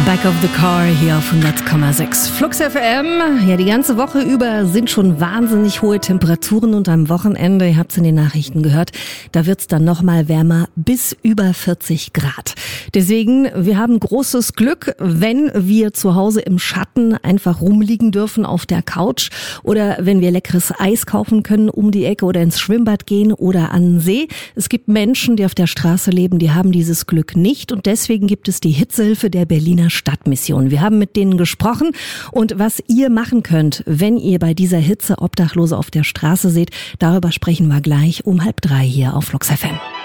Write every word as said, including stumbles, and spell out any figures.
Back of the Car hier auf hundert Komma sechs Flux F M. Ja, die ganze Woche über sind schon wahnsinnig hohe Temperaturen und am Wochenende, ihr habt es in den Nachrichten gehört, da wird's dann nochmal wärmer bis über vierzig Grad. Deswegen, wir haben großes Glück, wenn wir zu Hause im Schatten einfach rumliegen dürfen auf der Couch oder wenn wir leckeres Eis kaufen können um die Ecke oder ins Schwimmbad gehen oder an den See. Es gibt Menschen, die auf der Straße leben, die haben dieses Glück nicht und deswegen gibt es die Hitzehilfe der Berliner Stadtmission. Wir haben mit denen gesprochen und was ihr machen könnt, wenn ihr bei dieser Hitze Obdachlose auf der Straße seht, darüber sprechen wir gleich um halb drei hier auf Flux F M.